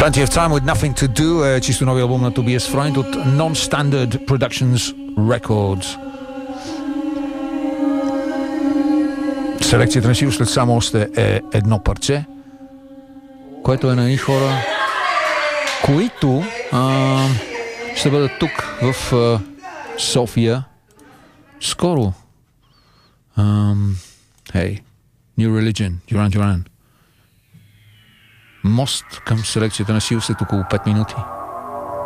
Plenty of Time with Nothing to Do, чисто нови албум на Tobias Freund от Non-Standard Productions Records. Селекцията на Сиро след само още е едно парче, което е на едни хора, които ще бъдат тук в София скоро. Hey, New Religion, Duran Duran. Мост към селекцията на Сил след около 5 минути.